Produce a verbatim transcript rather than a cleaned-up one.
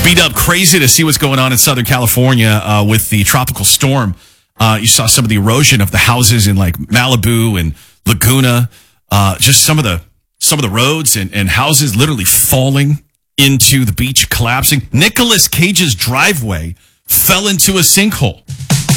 Beat up crazy to see what's going on in Southern California uh, with the tropical storm. Uh, you saw some of the erosion of the houses in like Malibu and Laguna. Uh, just some of the some of the roads and, and houses literally falling into the beach, collapsing. Nicolas Cage's driveway fell into a sinkhole.